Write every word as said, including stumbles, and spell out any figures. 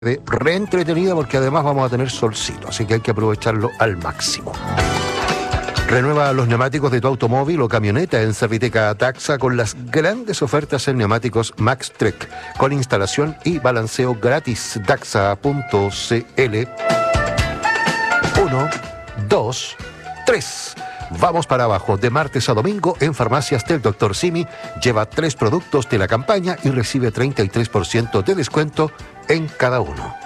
re entretenida porque además vamos a tener solcito, así que hay que aprovecharlo al máximo. Renueva los neumáticos de tu automóvil o camioneta en Serviteca Taxa con las grandes ofertas en neumáticos MaxTrek con instalación y balanceo gratis. Taxa punto cl. Uno, dos, tres. Vamos para abajo. De martes a domingo en farmacias del doctor Simi. Lleva tres productos de la campaña y recibe treinta y tres por ciento de descuento en cada uno.